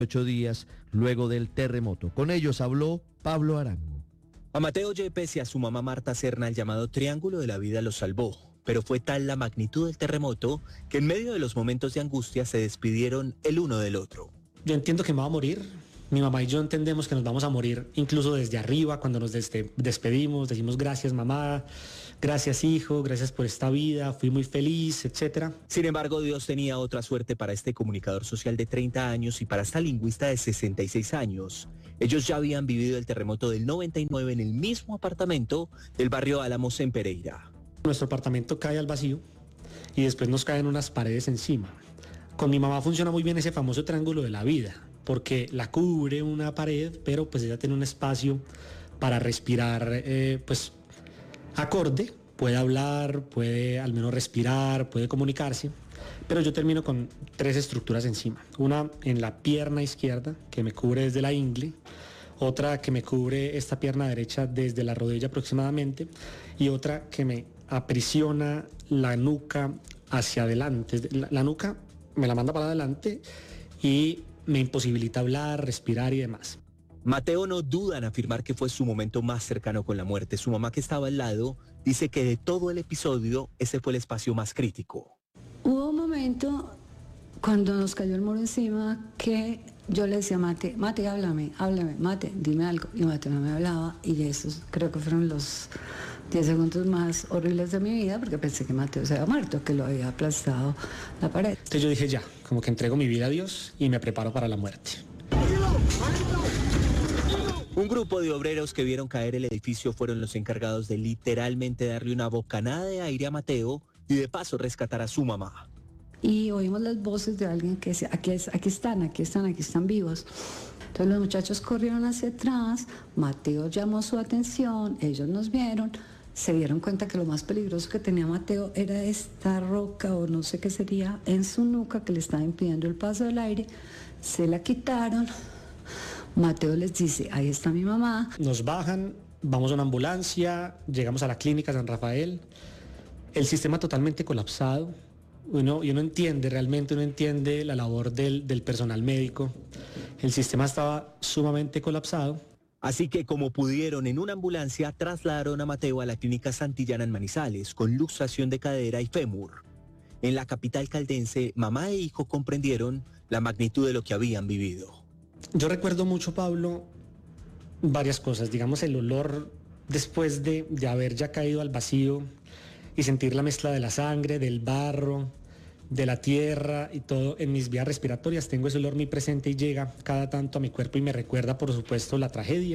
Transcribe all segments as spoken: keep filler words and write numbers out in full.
Ocho días luego del terremoto. Con ellos habló Pablo Arango. A Mateo Yepes y a su mamá Marta Serna el llamado Triángulo de la Vida los salvó, pero fue tal la magnitud del terremoto que en medio de los momentos de angustia se despidieron el uno del otro. Yo entiendo que me va a morir. Mi mamá y yo entendemos que nos vamos a morir incluso desde arriba cuando nos des- despedimos, decimos gracias mamá, gracias hijo, gracias por esta vida, fui muy feliz, etcétera. Sin embargo, Dios tenía otra suerte para este comunicador social de treinta años y para esta lingüista de sesenta y seis años. Ellos ya habían vivido el terremoto del noventa y nueve en el mismo apartamento del barrio Álamos en Pereira. Nuestro apartamento cae al vacío y después nos caen unas paredes encima. Con mi mamá funciona muy bien ese famoso triángulo de la vida, porque la cubre una pared, pero pues ella tiene un espacio para respirar, eh, pues acorde, puede hablar, puede al menos respirar, puede comunicarse, pero yo termino con tres estructuras encima. Una en la pierna izquierda, que me cubre desde la ingle, otra que me cubre esta pierna derecha desde la rodilla aproximadamente, y otra que me aprisiona la nuca hacia adelante. La, la nuca me la manda para adelante y me imposibilita hablar, respirar y demás. Mateo no duda en afirmar que fue su momento más cercano con la muerte. Su mamá, que estaba al lado, dice que de todo el episodio, ese fue el espacio más crítico. Hubo un momento cuando nos cayó el muro encima que yo le decía a Mate, Mate, háblame, háblame, Mate, dime algo. Y Mate no me hablaba y esos creo que fueron los diez segundos más horribles de mi vida porque pensé que Mateo se había muerto, que lo había aplastado la pared. Entonces yo dije ya, como que entrego mi vida a Dios y me preparo para la muerte. Un grupo de obreros que vieron caer el edificio fueron los encargados de literalmente darle una bocanada de aire a Mateo y de paso rescatar a su mamá. Y oímos las voces de alguien que decía, aquí, es, aquí están, aquí están, aquí están vivos. Entonces los muchachos corrieron hacia atrás, Mateo llamó su atención, ellos nos vieron, se dieron cuenta que lo más peligroso que tenía Mateo era esta roca o no sé qué sería en su nuca que le estaba impidiendo el paso del aire, se la quitaron. Mateo les dice, ahí está mi mamá. Nos bajan, vamos a una ambulancia, llegamos a la clínica San Rafael, el sistema totalmente colapsado, uno, y uno entiende, realmente uno entiende la labor del, del personal médico, el sistema estaba sumamente colapsado. Así que como pudieron en una ambulancia, trasladaron a Mateo a la clínica Santillana en Manizales, con luxación de cadera y fémur. En la capital caldense, mamá e hijo comprendieron la magnitud de lo que habían vivido. Yo recuerdo mucho, Pablo, varias cosas. Digamos, el olor después de, de haber ya caído al vacío y sentir la mezcla de la sangre, del barro, de la tierra y todo en mis vías respiratorias. Tengo ese olor muy presente y llega cada tanto a mi cuerpo y me recuerda, por supuesto, la tragedia.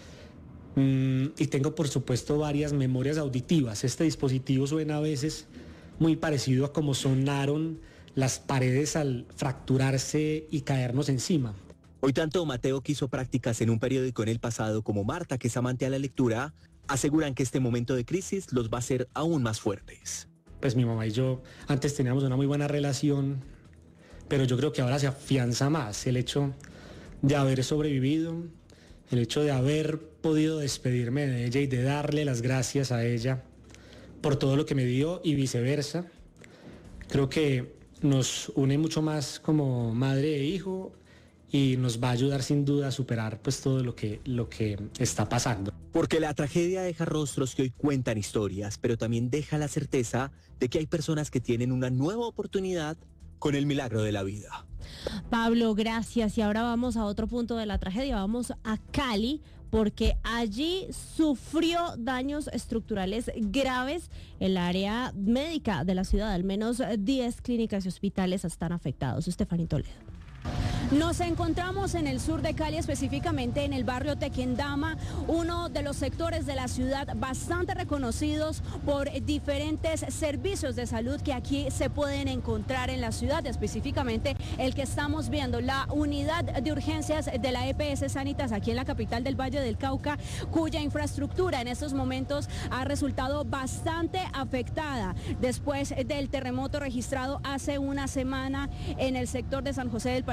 Mm, y tengo, por supuesto, varias memorias auditivas. Este dispositivo suena a veces muy parecido a como sonaron las paredes al fracturarse y caernos encima. Hoy tanto Mateo, que hizo prácticas en un periódico en el pasado, como Marta, que es amante a la lectura, aseguran que este momento de crisis los va a hacer aún más fuertes. Pues mi mamá y yo antes teníamos una muy buena relación, pero yo creo que ahora se afianza más el hecho de haber sobrevivido, el hecho de haber podido despedirme de ella y de darle las gracias a ella por todo lo que me dio y viceversa. Creo que nos une mucho más como madre e hijo y nos va a ayudar sin duda a superar pues todo lo que, lo que está pasando. Porque la tragedia deja rostros que hoy cuentan historias, pero también deja la certeza de que hay personas que tienen una nueva oportunidad con el milagro de la vida. Pablo, gracias. Y ahora vamos a otro punto de la tragedia, vamos a Cali, porque allí sufrió daños estructurales graves el área médica de la ciudad. Al menos diez clínicas y hospitales están afectados. Estefanía Toledo. Nos encontramos en el sur de Cali, específicamente en el barrio Tequendama, uno de los sectores de la ciudad bastante reconocidos por diferentes servicios de salud que aquí se pueden encontrar en la ciudad, específicamente el que estamos viendo, la unidad de urgencias de la E P S Sanitas aquí en la capital del Valle del Cauca, cuya infraestructura en estos momentos ha resultado bastante afectada después del terremoto registrado hace una semana en el sector de San José del Palmar, en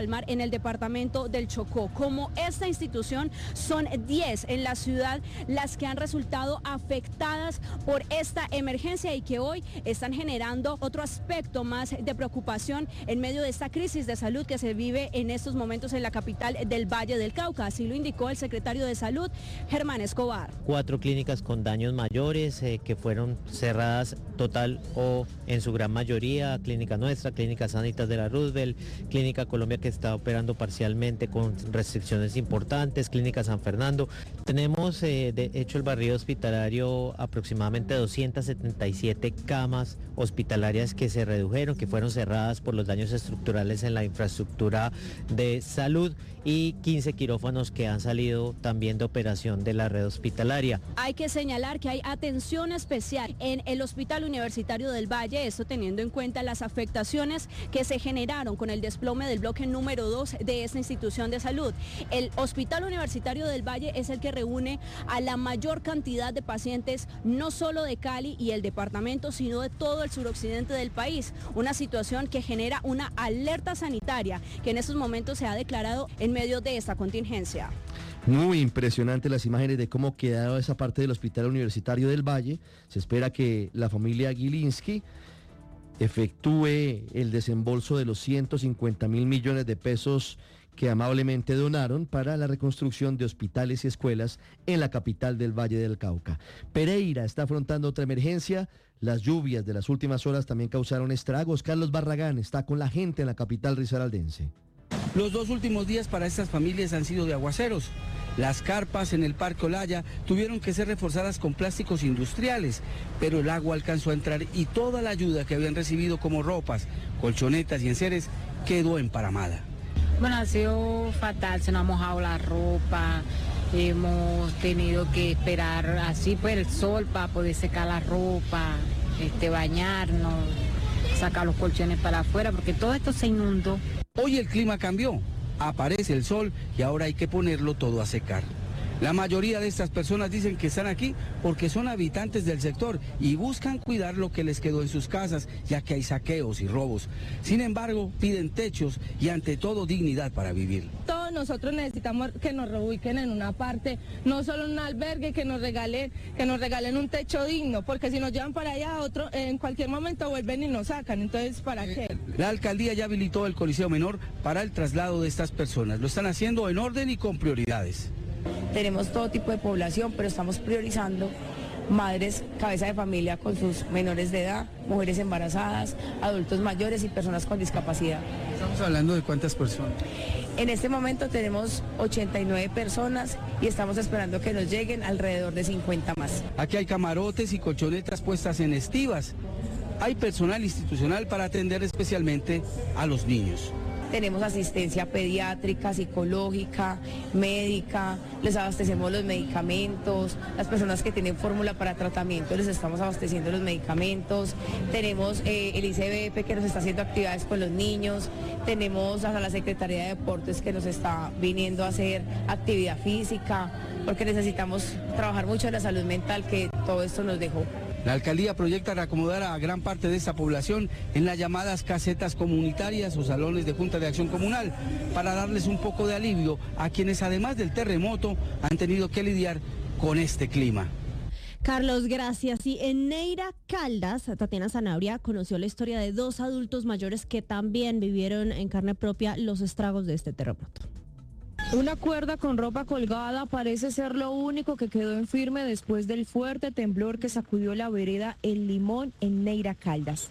el departamento del Chocó. Como esta institución, son diez en la ciudad las que han resultado afectadas por esta emergencia y que hoy están generando otro aspecto más de preocupación en medio de esta crisis de salud que se vive en estos momentos en la capital del Valle del Cauca. Así lo indicó el secretario de Salud, Germán Escobar. Cuatro clínicas con daños mayores eh, que fueron cerradas total o en su gran mayoría, Clínica Nuestra, Clínica Sanitas de la Roosevelt, Clínica Colombia que está operando parcialmente con restricciones importantes, Clínica San Fernando. Tenemos eh, de hecho el barrio hospitalario aproximadamente doscientas setenta y siete camas hospitalarias que se redujeron, que fueron cerradas por los daños estructurales en la infraestructura de salud y quince quirófanos que han salido también de operación de la red hospitalaria. Hay que señalar que hay atención especial en el Hospital Universitario del Valle, esto teniendo en cuenta las afectaciones que se generaron con el desplome del bloque número dos de esta institución de salud. El Hospital Universitario del Valle es el que reúne a la mayor cantidad de pacientes, no solo de Cali y el departamento, sino de todo el suroccidente del país. Una situación que genera una alerta sanitaria que en estos momentos se ha declarado en medio de esta contingencia. Muy impresionante las imágenes de cómo quedó esa parte del Hospital Universitario del Valle. Se espera que la familia Gilinski efectúe el desembolso de los ciento cincuenta mil millones de pesos que amablemente donaron para la reconstrucción de hospitales y escuelas en la capital del Valle del Cauca. Pereira está afrontando otra emergencia. Las lluvias de las últimas horas también causaron estragos. Carlos Barragán está con la gente en la capital risaraldense. Los dos últimos días para estas familias han sido de aguaceros. Las carpas en el Parque Olaya tuvieron que ser reforzadas con plásticos industriales, pero el agua alcanzó a entrar y toda la ayuda que habían recibido como ropas, colchonetas y enseres quedó emparamada. Bueno, ha sido fatal, se nos ha mojado la ropa, hemos tenido que esperar así por el sol para poder secar la ropa, este, bañarnos, sacar los colchones para afuera, porque todo esto se inundó. Hoy el clima cambió, aparece el sol y ahora hay que ponerlo todo a secar. La mayoría de estas personas dicen que están aquí porque son habitantes del sector y buscan cuidar lo que les quedó en sus casas, ya que hay saqueos y robos. Sin embargo, piden techos y ante todo dignidad para vivir. Todos nosotros necesitamos que nos reubiquen en una parte, no solo en un albergue, que nos regalen, que nos regalen un techo digno, porque si nos llevan para allá, otro, en cualquier momento vuelven y nos sacan, entonces ¿para qué? La alcaldía ya habilitó el Coliseo Menor para el traslado de estas personas. Lo están haciendo en orden y con prioridades. Tenemos todo tipo de población, pero estamos priorizando madres, cabeza de familia con sus menores de edad, mujeres embarazadas, adultos mayores y personas con discapacidad. ¿Estamos hablando de cuántas personas? En este momento tenemos ochenta y nueve personas y estamos esperando que nos lleguen alrededor de cincuenta más. Aquí hay camarotes y colchonetas puestas en estivas. Hay personal institucional para atender especialmente a los niños. Tenemos asistencia pediátrica, psicológica, médica, les abastecemos los medicamentos, las personas que tienen fórmula para tratamiento les estamos abasteciendo los medicamentos, tenemos eh, el I C B F que nos está haciendo actividades con los niños, tenemos a la Secretaría de Deportes que nos está viniendo a hacer actividad física, porque necesitamos trabajar mucho en la salud mental que todo esto nos dejó. La alcaldía proyecta reacomodar a gran parte de esta población en las llamadas casetas comunitarias o salones de Junta de Acción Comunal para darles un poco de alivio a quienes además del terremoto han tenido que lidiar con este clima. Carlos, gracias. Y en Neira Caldas, Tatiana Zanabria conoció la historia de dos adultos mayores que también vivieron en carne propia los estragos de este terremoto. Una cuerda con ropa colgada parece ser lo único que quedó en firme después del fuerte temblor que sacudió la vereda El Limón en Neira Caldas.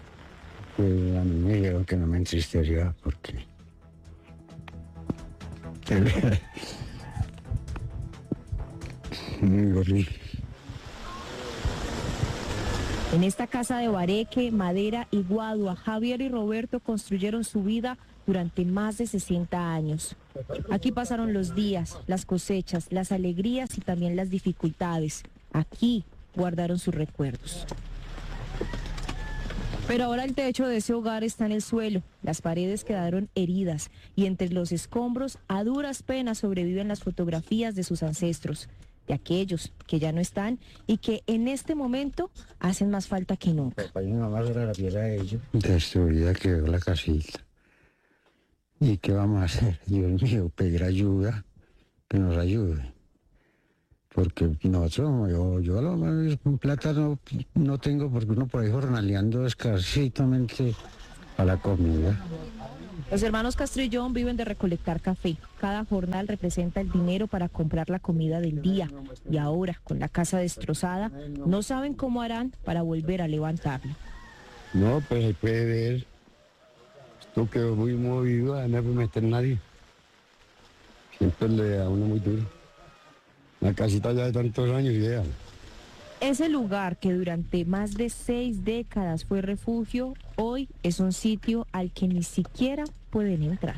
Pues a mí me dijeron que no me entristería porque... muy horrible. En esta casa de Bareque, Madera y Guadua, Javier y Roberto construyeron su vida durante más de sesenta años. Aquí pasaron los días, las cosechas, las alegrías y también las dificultades. Aquí guardaron sus recuerdos. Pero ahora el techo de ese hogar está en el suelo, las paredes quedaron heridas y entre los escombros a duras penas sobreviven las fotografías de sus ancestros, de aquellos que ya no están y que en este momento hacen más falta que nunca. Papá y mi mamá era la piedra de ellos. Destruida quedó la casita. ¿Y qué vamos a hacer? Dios mío, pedir ayuda, que nos ayude. Porque nosotros, yo, yo a lo menos plata no, no tengo, porque uno por ahí jornaleando escasitamente a la comida. Los hermanos Castrillón viven de recolectar café. Cada jornal representa el dinero para comprar la comida del día. Y ahora, con la casa destrozada, no saben cómo harán para volver a levantarla. No, pues ahí puede ver. Esto quedó muy movido, no puede meter nadie. Siempre le da a uno muy duro. La casita ya de tantos años, ya. Ese lugar que durante más de seis décadas fue refugio, hoy es un sitio al que ni siquiera pueden entrar.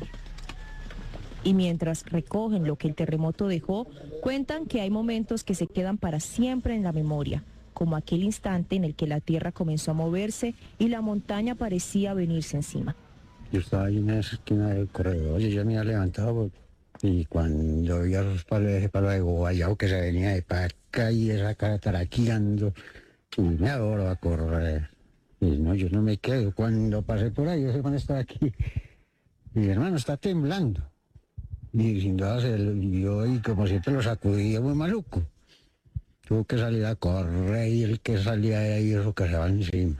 Y mientras recogen lo que el terremoto dejó, cuentan que hay momentos que se quedan para siempre en la memoria, como aquel instante en el que la tierra comenzó a moverse y la montaña parecía venirse encima. Yo estaba ahí en esa esquina del corredor y yo me había levantado y cuando vi a los palos, ese palo de guayabo que se venía de para acá y esa cara taraqueando, y me adoro a correr. Y no, yo no me quedo. Cuando pasé por ahí, ese man estaba aquí. Y mi hermano está temblando. Y sin duda se lo vio y como siempre lo sacudía muy maluco. Tuvo que salir a correr y el que salía de ahí eso que se va encima.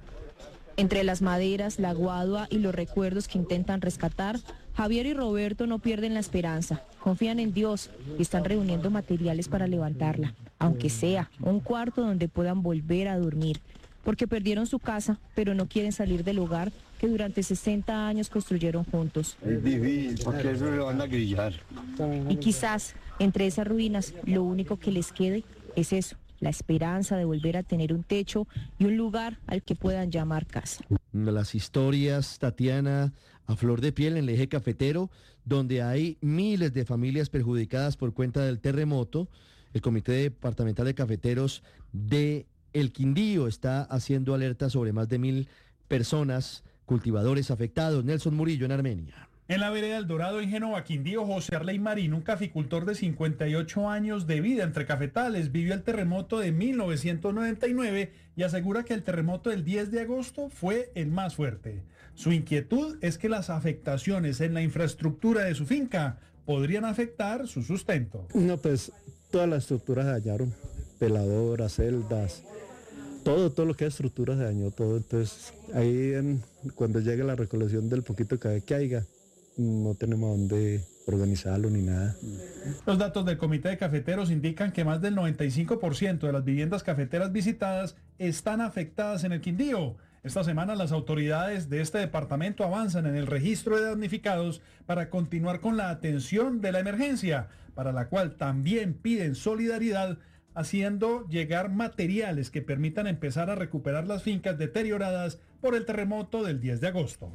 Entre las maderas, la guadua y los recuerdos que intentan rescatar, Javier y Roberto no pierden la esperanza, confían en Dios y están reuniendo materiales para levantarla, aunque sea un cuarto donde puedan volver a dormir, porque perdieron su casa, pero no quieren salir del hogar que durante sesenta años construyeron juntos. Es difícil, porque eso lo van a grillar. Y quizás, entre esas ruinas, lo único que les quede es eso, la esperanza de volver a tener un techo y un lugar al que puedan llamar casa. Las historias, Tatiana, a flor de piel en el eje cafetero, donde hay miles de familias perjudicadas por cuenta del terremoto. El Comité Departamental de Cafeteros de El Quindío está haciendo alerta sobre más de mil personas, cultivadores afectados. Nelson Murillo en Armenia. En la vereda El Dorado, en Génova, Quindío, José Arley Marín, un caficultor de cincuenta y ocho años de vida entre cafetales, vivió el terremoto de mil novecientos noventa y nueve y asegura que el terremoto del diez de agosto fue el más fuerte. Su inquietud es que las afectaciones en la infraestructura de su finca podrían afectar su sustento. No, pues todas las estructuras se dañaron, peladoras, celdas, todo, todo lo que es estructura se dañó todo. Entonces ahí en, cuando llegue la recolección del poquito que caiga, no tenemos dónde organizarlo ni nada. Los datos del Comité de Cafeteros indican que más del noventa y cinco por ciento de las viviendas cafeteras visitadas están afectadas en el Quindío. Esta semana las autoridades de este departamento avanzan en el registro de damnificados para continuar con la atención de la emergencia, para la cual también piden solidaridad, haciendo llegar materiales que permitan empezar a recuperar las fincas deterioradas por el terremoto del diez de agosto.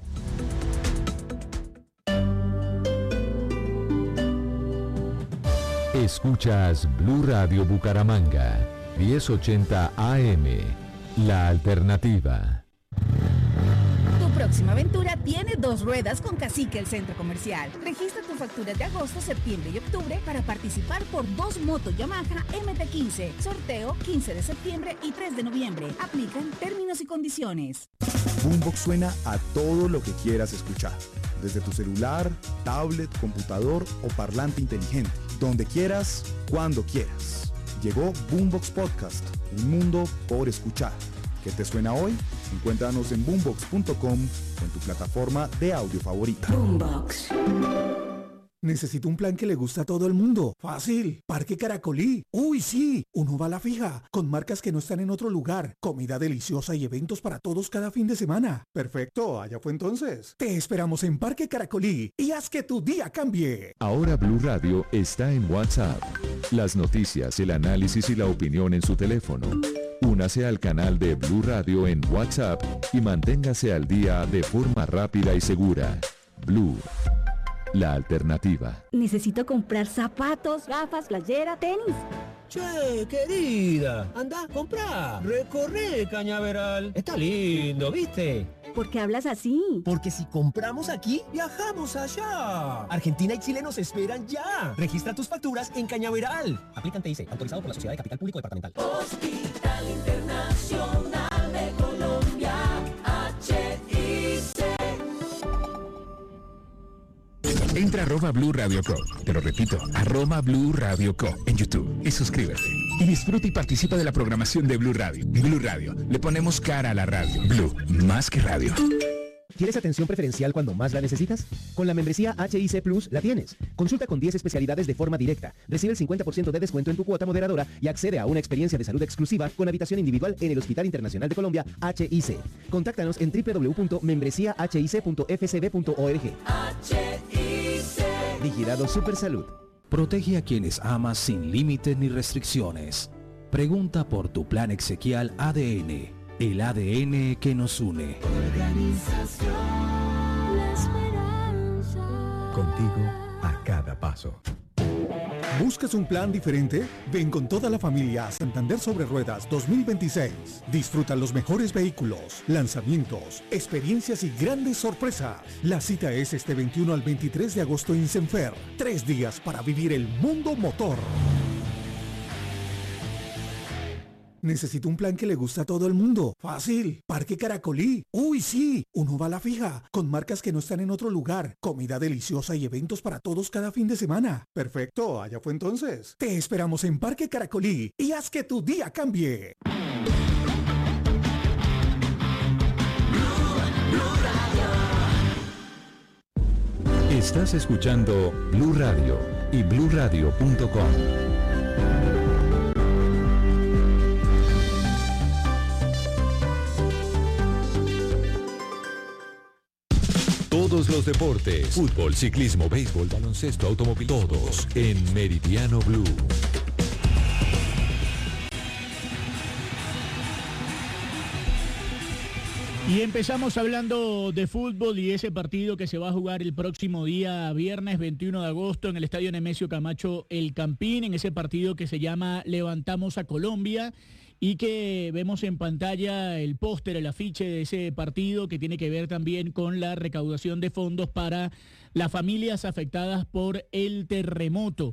Escuchas Blue Radio Bucaramanga, diez ochenta A M, La Alternativa. Tu próxima aventura tiene dos ruedas con Cacique, el centro comercial. Registra tus facturas de agosto, septiembre y octubre para participar por dos motos Yamaha M T quince. Sorteo quince de septiembre y tres de noviembre. Aplican términos y condiciones. Boombox suena a todo lo que quieras escuchar. Desde tu celular, tablet, computador o parlante inteligente. Donde quieras, cuando quieras. Llegó Boombox Podcast, un mundo por escuchar. ¿Qué te suena hoy? Encuéntranos en boombox punto com o en tu plataforma de audio favorita. Boombox. Necesito un plan que le guste a todo el mundo. Fácil. Parque Caracolí. Uy, sí. Uno va a la fija. Con marcas que no están en otro lugar. Comida deliciosa y eventos para todos cada fin de semana. Perfecto. Allá fue entonces. Te esperamos en Parque Caracolí y haz que tu día cambie. Ahora Blue Radio está en WhatsApp. Las noticias, el análisis y la opinión en su teléfono. Únase al canal de Blue Radio en WhatsApp y manténgase al día de forma rápida y segura. Blue, la alternativa. Necesito comprar zapatos, gafas, playera, tenis. Che, querida, anda, comprá, recorre Cañaveral. Está lindo, ¿viste? ¿Por qué hablas así? Porque si compramos aquí, viajamos allá. Argentina y Chile nos esperan ya. Registra tus facturas en Cañaveral. Aplican T I C, autorizado por la Sociedad de Capital Público Departamental. Hospital Internacional de Colombia, H I C. Entra a arroba Blue Radio Co. Te lo repito, arroba Blue Radio Co. en YouTube y suscríbete. Y disfruta y participa de la programación de Blue Radio. Blue Radio, le ponemos cara a la radio. Blue, más que radio. ¿Quieres atención preferencial cuando más la necesitas? Con la membresía H I C Plus la tienes. Consulta con diez especialidades de forma directa. Recibe el cincuenta por ciento de descuento en tu cuota moderadora y accede a una experiencia de salud exclusiva con habitación individual en el Hospital Internacional de Colombia, H I C. Contáctanos en doble u doble u doble u punto membresía h i c punto f c b punto org. H I C. Vigilado Supersalud. Protege a quienes amas sin límites ni restricciones. Pregunta por tu plan exequial A D N. El A D N que nos une. Organización La Esperanza. Contigo a cada paso. ¿Buscas un plan diferente? Ven con toda la familia a Santander Sobre Ruedas dos mil veintiséis. Disfruta los mejores vehículos, lanzamientos, experiencias y grandes sorpresas. La cita es este veintiuno al veintitrés de agosto en Senfer. Tres días para vivir el mundo motor. Necesito un plan que le guste a todo el mundo. Fácil. Parque Caracolí. Uy, sí. Uno va a la fija. Con marcas que no están en otro lugar. Comida deliciosa y eventos para todos cada fin de semana. Perfecto. Allá fue entonces. Te esperamos en Parque Caracolí y haz que tu día cambie. Estás escuchando Blue Radio y blue radio punto com. Todos los deportes, fútbol, ciclismo, béisbol, baloncesto, automóvil, todos en Meridiano Blue. Y empezamos hablando de fútbol y ese partido que se va a jugar el próximo día viernes veintiuno de agosto en el Estadio Nemesio Camacho El Campín, en ese partido que se llama Levantamos a Colombia y que vemos en pantalla el póster, el afiche de ese partido que tiene que ver también con la recaudación de fondos para las familias afectadas por el terremoto.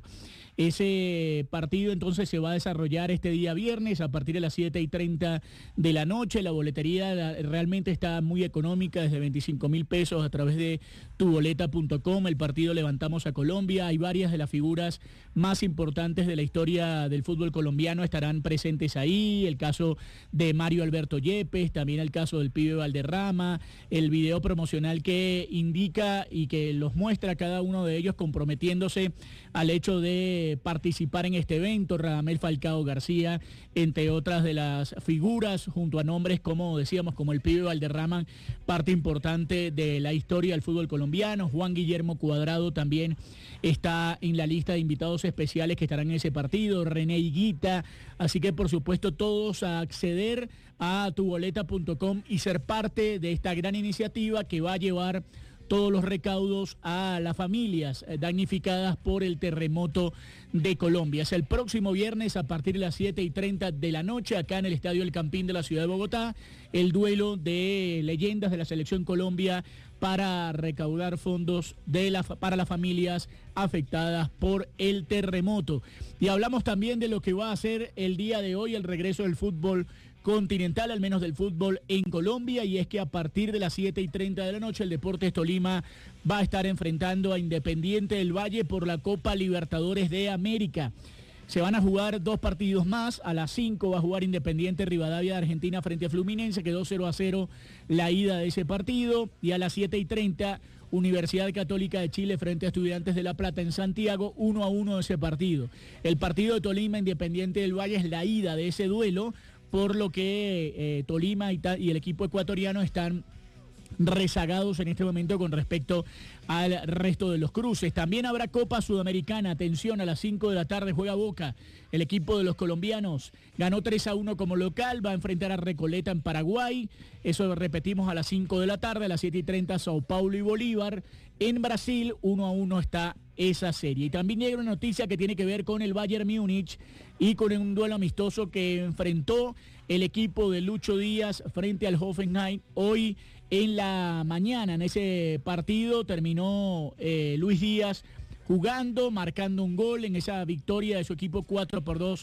Ese partido entonces se va a desarrollar este día viernes a partir de las siete y treinta de la noche. La boletería la, realmente está muy económica, desde veinticinco mil pesos a través de tu boleta punto com. El partido Levantamos a Colombia. Hay varias de las figuras más importantes de la historia del fútbol colombiano estarán presentes ahí. El caso de Mario Alberto Yepes, también el caso del pibe Valderrama, el video promocional que indica y que los muestra cada uno de ellos comprometiéndose al hecho de participar en este evento. Radamel Falcao García, entre otras de las figuras, junto a nombres como decíamos, como el pibe Valderrama, parte importante de la historia del fútbol colombiano. Juan Guillermo Cuadrado también está en la lista de invitados especiales que estarán en ese partido, René Higuita, así que por supuesto todos a acceder a tu boleta punto com y ser parte de esta gran iniciativa que va a llevar todos los recaudos a las familias damnificadas por el terremoto de Colombia. Es el próximo viernes a partir de las siete y treinta de la noche acá en el Estadio El Campín de la ciudad de Bogotá, el duelo de leyendas de la Selección Colombia para recaudar fondos de la, para las familias afectadas por el terremoto. Y hablamos también de lo que va a ser el día de hoy el regreso del fútbol continental, al menos del fútbol en Colombia, y es que a partir de las siete y treinta de la noche el Deportes Tolima va a estar enfrentando a Independiente del Valle por la Copa Libertadores de América. Se van a jugar dos partidos más. A las cinco va a jugar Independiente Rivadavia de Argentina frente a Fluminense, quedó cero a cero la ida de ese partido, y a las siete y treinta Universidad Católica de Chile frente a Estudiantes de La Plata en Santiago, uno a uno de ese partido. El partido de Tolima Independiente del Valle es la ida de ese duelo, por lo que eh, Tolima y, y el equipo ecuatoriano están rezagados en este momento con respecto al resto de los cruces. También habrá Copa Sudamericana, atención, a las cinco de la tarde juega Boca. El equipo de los colombianos ganó tres a uno como local, va a enfrentar a Recoleta en Paraguay. Eso lo repetimos a las cinco de la tarde, a las siete y treinta Sao Paulo y Bolívar. En Brasil, uno a uno está esa serie. Y también llega una noticia que tiene que ver con el Bayern Múnich y con un duelo amistoso que enfrentó el equipo de Lucho Díaz frente al Hoffenheim hoy en la mañana. En ese partido terminó eh, Luis Díaz jugando, marcando un gol en esa victoria de su equipo cuatro por dos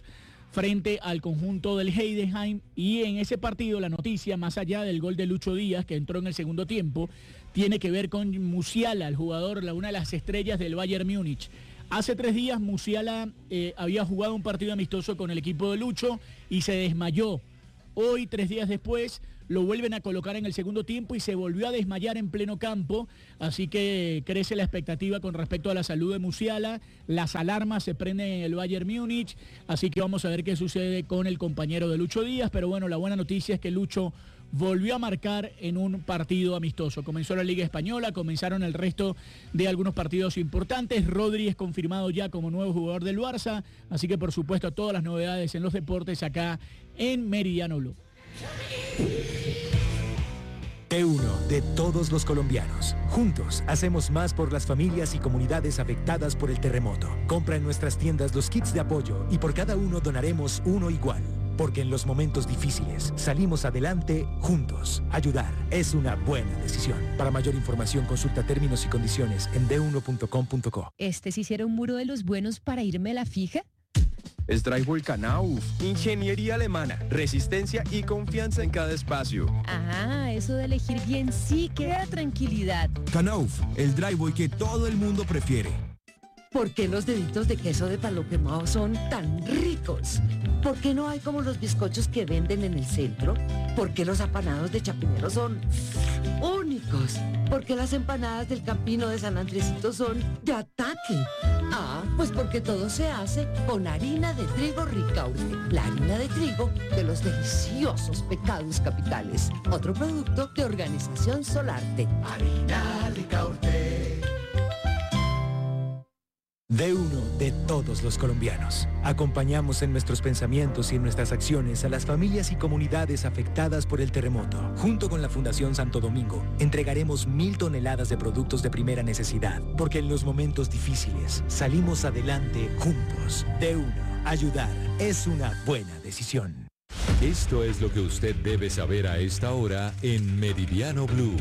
frente al conjunto del Heidenheim, y en ese partido la noticia, más allá del gol de Lucho Díaz, que entró en el segundo tiempo, tiene que ver con Musiala, el jugador, la, una de las estrellas del Bayern Múnich. Hace tres días Musiala eh, había jugado un partido amistoso con el equipo de Lucho y se desmayó. Hoy, tres días después, lo vuelven a colocar en el segundo tiempo y se volvió a desmayar en pleno campo, así que crece la expectativa con respecto a la salud de Musiala. Las alarmas se prenden en el Bayern Múnich, así que vamos a ver qué sucede con el compañero de Lucho Díaz, pero bueno, la buena noticia es que Lucho volvió a marcar en un partido amistoso. Comenzó la Liga Española, comenzaron el resto de algunos partidos importantes. Rodri es confirmado ya como nuevo jugador del Barça, así que por supuesto todas las novedades en los deportes acá en Meridiano Blue. T uno de todos los colombianos. Juntos hacemos más por las familias y comunidades afectadas por el terremoto. Compra en nuestras tiendas los kits de apoyo y por cada uno donaremos uno igual. Porque en los momentos difíciles salimos adelante juntos. Ayudar es una buena decisión. Para mayor información consulta términos y condiciones en d uno punto com punto co. ¿Este sí hiciera un muro de los buenos para irme a la fija? Es Drywall Knauf, ingeniería alemana, resistencia y confianza en cada espacio. Ah, eso de elegir bien sí que da tranquilidad. Knauf, el drywall que todo el mundo prefiere. ¿Por qué los deditos de queso de palo quemado son tan ricos? ¿Por qué no hay como los bizcochos que venden en el centro? ¿Por qué los apanados de Chapinero son únicos? ¿Por qué las empanadas del Campino de San Andresito son de ataque? Ah, pues porque todo se hace con harina de trigo Ricaurte, la harina de trigo de los deliciosos pecados capitales. Otro producto de Organización Solarte. Harina Ricaurte. D uno de todos los colombianos. Acompañamos en nuestros pensamientos y en nuestras acciones a las familias y comunidades afectadas por el terremoto. Junto con la Fundación Santo Domingo, entregaremos mil toneladas de productos de primera necesidad, porque en los momentos difíciles salimos adelante juntos. D uno, ayudar es una buena decisión. Esto es lo que usted debe saber a esta hora en Meridiano Blue.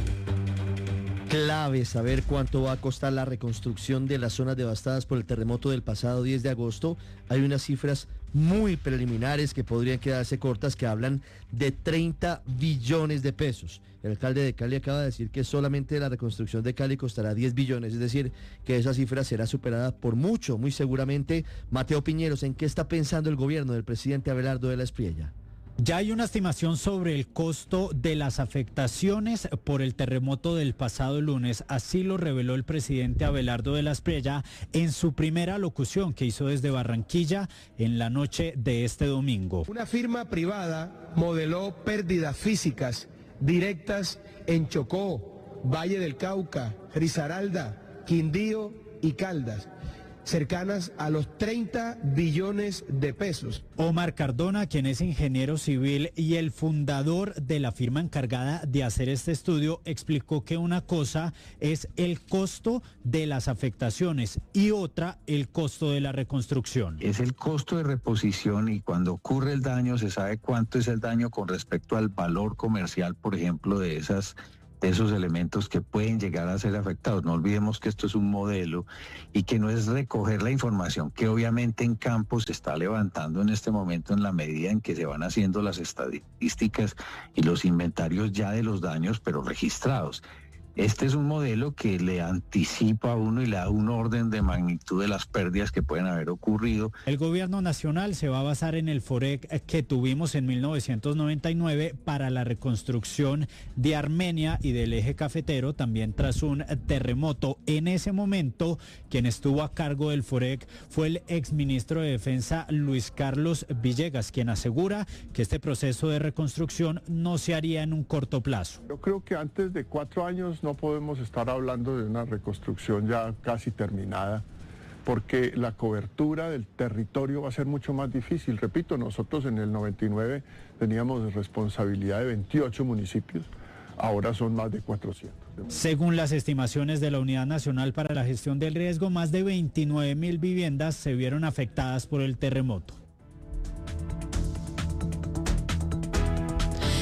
Clave saber cuánto va a costar la reconstrucción de las zonas devastadas por el terremoto del pasado diez de agosto. Hay unas cifras muy preliminares que podrían quedarse cortas, que hablan de treinta billones de pesos. El alcalde de Cali acaba de decir que solamente la reconstrucción de Cali costará diez billones, es decir, que esa cifra será superada por mucho, muy seguramente. Mateo Piñeros, ¿en qué está pensando el gobierno del presidente Abelardo de la Espriella? Ya hay una estimación sobre el costo de las afectaciones por el terremoto del pasado lunes. Así lo reveló el presidente Abelardo de la Espriella en su primera locución que hizo desde Barranquilla en la noche de este domingo. Una firma privada modeló pérdidas físicas directas en Chocó, Valle del Cauca, Risaralda, Quindío y Caldas, cercanas a los treinta billones de pesos. Omar Cardona, quien es ingeniero civil y el fundador de la firma encargada de hacer este estudio, explicó que una cosa es el costo de las afectaciones y otra el costo de la reconstrucción. Es el costo de reposición, y cuando ocurre el daño se sabe cuánto es el daño con respecto al valor comercial, por ejemplo, de esas de esos elementos que pueden llegar a ser afectados. No olvidemos que esto es un modelo y que no es recoger la información que obviamente en campo se está levantando en este momento en la medida en que se van haciendo las estadísticas y los inventarios ya de los daños, pero registrados. Este es un modelo que le anticipa a uno y le da un orden de magnitud de las pérdidas que pueden haber ocurrido. El gobierno nacional se va a basar en el FOREC que tuvimos en mil novecientos noventa y nueve para la reconstrucción de Armenia y del eje cafetero, también tras un terremoto. En ese momento, quien estuvo a cargo del FOREC fue el exministro de Defensa Luis Carlos Villegas, quien asegura que este proceso de reconstrucción no se haría en un corto plazo. Yo creo que antes de cuatro años no podemos estar hablando de una reconstrucción ya casi terminada, porque la cobertura del territorio va a ser mucho más difícil. Repito, nosotros en el noventa y nueve teníamos responsabilidad de veintiocho municipios, ahora son más de cuatrocientos. Según las estimaciones de la Unidad Nacional para la Gestión del Riesgo, más de veintinueve mil viviendas se vieron afectadas por el terremoto. Y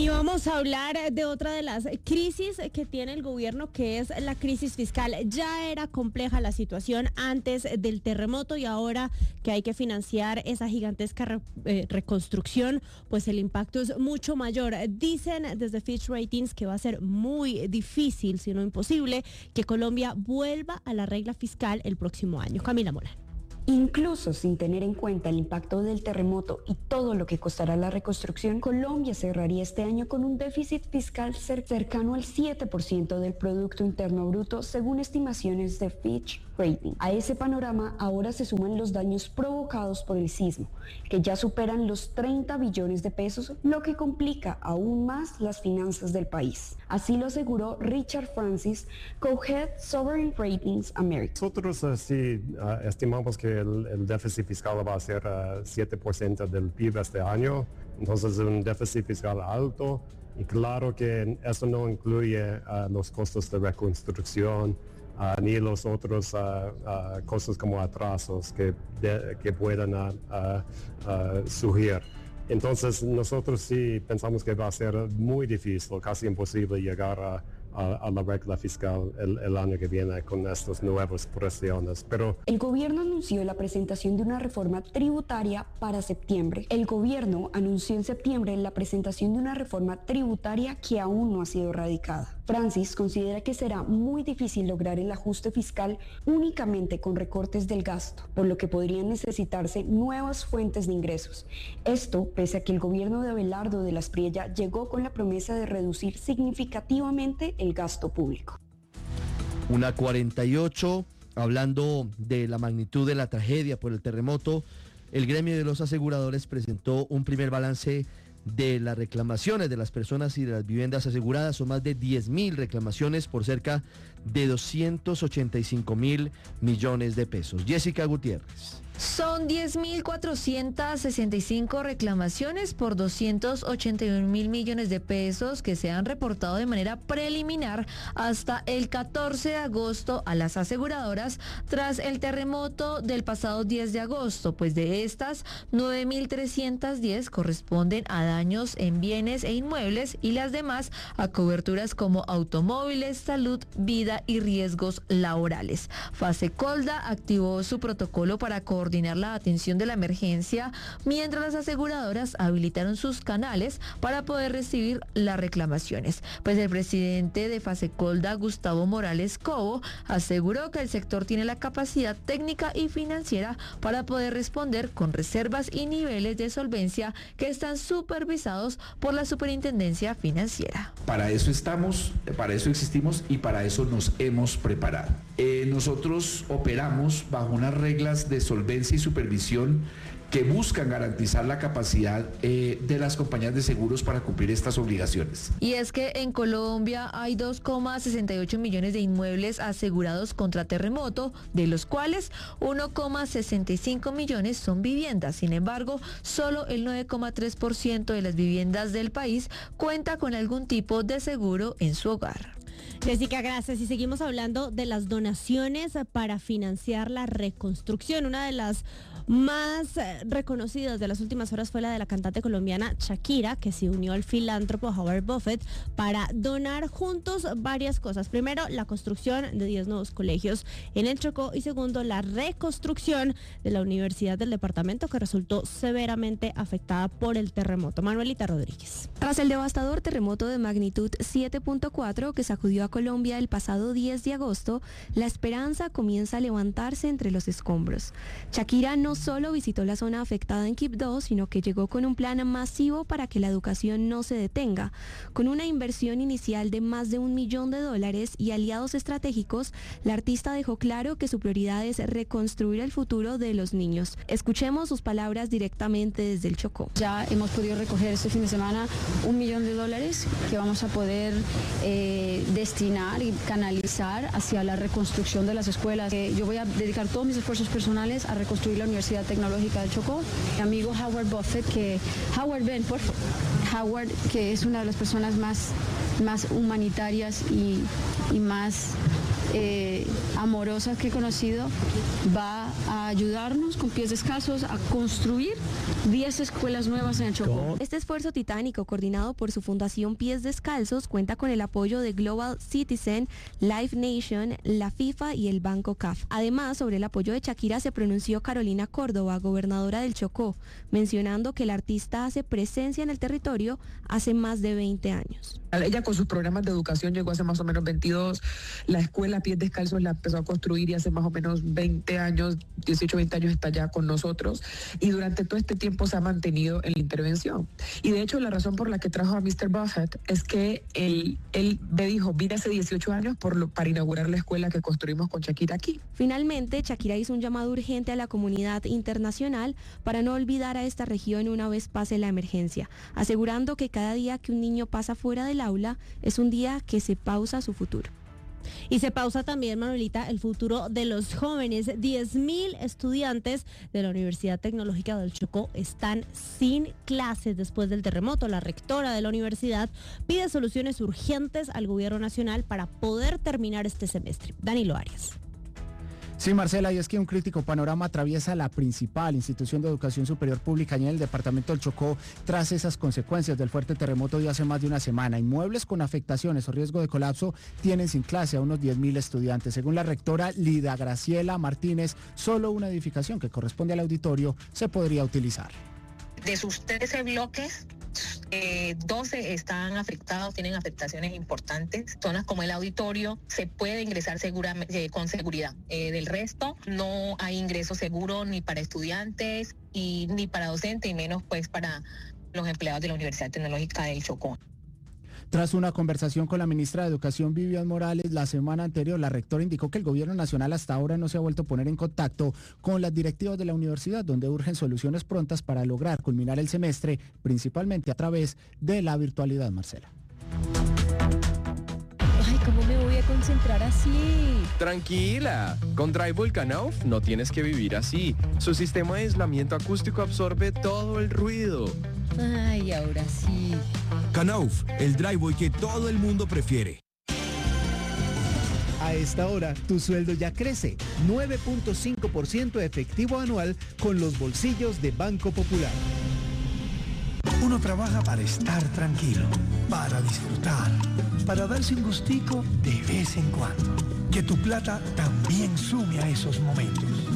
Y vamos a hablar de otra de las crisis que tiene el gobierno, que es la crisis fiscal. Ya era compleja la situación antes del terremoto y ahora que hay que financiar esa gigantesca re, eh, reconstrucción, pues el impacto es mucho mayor. Dicen desde Fitch Ratings que va a ser muy difícil, si no imposible, que Colombia vuelva a la regla fiscal el próximo año. Camila Morán. Incluso sin tener en cuenta el impacto del terremoto y todo lo que costará la reconstrucción, Colombia cerraría este año con un déficit fiscal cercano al siete por ciento del Producto Interno Bruto, según estimaciones de Fitch Ratings. A ese panorama ahora se suman los daños provocados por el sismo, que ya superan los treinta billones de pesos, lo que complica aún más las finanzas del país. Así lo aseguró Richard Francis, Co-Head Sovereign Ratings America. Nosotros uh, sí uh, estimamos que el, el déficit fiscal va a ser uh, siete por ciento del P I B este año, entonces es un déficit fiscal alto y claro que eso no incluye uh, los costos de reconstrucción uh, ni los otros uh, uh, costos como atrasos que, de, que puedan uh, uh, uh, surgir. Entonces nosotros sí pensamos que va a ser muy difícil, casi imposible llegar a A, a la regla fiscal el, el año que viene con estas nuevas presiones. Pero el gobierno anunció la presentación de una reforma tributaria para septiembre. El gobierno anunció en septiembre la presentación de una reforma tributaria que aún no ha sido radicada. Francis considera que será muy difícil lograr el ajuste fiscal únicamente con recortes del gasto, por lo que podrían necesitarse nuevas fuentes de ingresos. Esto pese a que el gobierno de Abelardo de la Espriella llegó con la promesa de reducir significativamente el gasto público. Una cuarenta y ocho, hablando de la magnitud de la tragedia por el terremoto, el gremio de los aseguradores presentó un primer balance de las reclamaciones de las personas y de las viviendas aseguradas. Son más de diez mil reclamaciones por cerca de doscientos ochenta y cinco mil millones de pesos. Jessica Gutiérrez. Son diez mil cuatrocientas sesenta y cinco reclamaciones por doscientos ochenta y un mil millones de pesos que se han reportado de manera preliminar hasta el catorce de agosto a las aseguradoras tras el terremoto del pasado diez de agosto, pues de estas nueve mil trescientas diez corresponden a daños en bienes e inmuebles y las demás a coberturas como automóviles, salud, vida y riesgos laborales. Fasecolda activó su protocolo para coordinar coordinar la atención de la emergencia, mientras las aseguradoras habilitaron sus canales para poder recibir las reclamaciones. Pues el presidente de Fasecolda, Gustavo Morales Cobo, aseguró que el sector tiene la capacidad técnica y financiera para poder responder con reservas y niveles de solvencia que están supervisados por la Superintendencia Financiera. Para eso estamos, para eso existimos y para eso nos hemos preparado. Eh, nosotros operamos bajo unas reglas de solvencia y supervisión que buscan garantizar la capacidad eh, de las compañías de seguros para cumplir estas obligaciones. Y es que en Colombia hay dos coma sesenta y ocho millones de inmuebles asegurados contra terremoto, de los cuales uno coma sesenta y cinco millones son viviendas. Sin embargo, solo el nueve coma tres por ciento de las viviendas del país cuenta con algún tipo de seguro en su hogar. Jessica, gracias. Y seguimos hablando de las donaciones para financiar la reconstrucción. Una de las más reconocidas de las últimas horas fue la de la cantante colombiana Shakira, que se unió al filántropo Howard Buffett para donar juntos varias cosas. Primero, la construcción de diez nuevos colegios en el Chocó y segundo, la reconstrucción de la Universidad del Departamento, que resultó severamente afectada por el terremoto. Manuelita Rodríguez. Tras el devastador terremoto de magnitud siete punto cuatro que sacudió a Colombia el pasado diez de agosto, la esperanza comienza a levantarse entre los escombros. Shakira no solo visitó la zona afectada en Quibdó, sino que llegó con un plan masivo para que la educación no se detenga. Con una inversión inicial de más de un millón de dólares y aliados estratégicos, la artista dejó claro que su prioridad es reconstruir el futuro de los niños. Escuchemos sus palabras directamente desde el Chocó. Ya hemos podido recoger este fin de semana un millón de dólares que vamos a poder eh, destinar y canalizar hacia la reconstrucción de las escuelas. Eh, yo voy a dedicar todos mis esfuerzos personales a reconstruir la Universidad Tecnológica del Chocó. Mi amigo Howard Buffett, que Howard, ven, por favor. Howard, que es una de las personas más, más humanitarias y, y más eh, amorosa que he conocido, va a ayudarnos con pies descalzos a construir diez escuelas nuevas en el Chocó. Este esfuerzo titánico, coordinado por su fundación Pies Descalzos, cuenta con el apoyo de Global Citizen, Live Nation, la FIFA y el Banco C A F. Además, sobre el apoyo de Shakira se pronunció Carolina Córdoba, gobernadora del Chocó, mencionando que el artista hace presencia en el territorio hace más de veinte años. Ella con sus programas de educación llegó hace más o menos veintidós, la escuela Pies Descalzos la empezó a construir y hace más o menos veinte años, dieciocho, veinte años está ya con nosotros y durante todo este tiempo se ha mantenido en la intervención. Y de hecho la razón por la que trajo a mister Buffett es que él, él me dijo, vine hace dieciocho años por lo, para inaugurar la escuela que construimos con Shakira aquí. Finalmente, Shakira hizo un llamado urgente a la comunidad internacional para no olvidar a esta región una vez pase la emergencia, asegurando que cada día que un niño pasa fuera del aula es un día que se pausa su futuro. Y se pausa también, Manuelita, el futuro de los jóvenes. diez mil estudiantes de la Universidad Tecnológica del Chocó están sin clases después del terremoto. La rectora de la universidad pide soluciones urgentes al gobierno nacional para poder terminar este semestre. Danilo Arias. Sí, Marcela, y es que un crítico panorama atraviesa la principal institución de educación superior pública en el departamento del Chocó tras esas consecuencias del fuerte terremoto de hace más de una semana. Inmuebles con afectaciones o riesgo de colapso tienen sin clase a unos diez mil estudiantes. Según la rectora Lida Graciela Martínez, solo una edificación que corresponde al auditorio se podría utilizar. De sus trece bloques, Eh, doce están afectados, tienen afectaciones importantes. Zonas como el auditorio se puede ingresar segura, eh, con seguridad. Eh, del resto no hay ingreso seguro ni para estudiantes y ni para docentes y menos pues para los empleados de la Universidad Tecnológica del Chocó. Tras una conversación con la ministra de Educación, Vivian Morales, la semana anterior, la rectora indicó que el gobierno nacional hasta ahora no se ha vuelto a poner en contacto con las directivas de la universidad, donde urgen soluciones prontas para lograr culminar el semestre, principalmente a través de la virtualidad, Marcela. Ay, ¿cómo me voy a concentrar así? Tranquila, con Drywall Knauf no tienes que vivir así. Su sistema de aislamiento acústico absorbe todo el ruido. Ay, ahora sí. Knauf, el driveway que todo el mundo prefiere. A esta hora, tu sueldo ya crece, nueve punto cinco por ciento efectivo anual con los bolsillos de Banco Popular. Uno trabaja para estar tranquilo, para disfrutar, para darse un gustico de vez en cuando. Que tu plata también sume a esos momentos.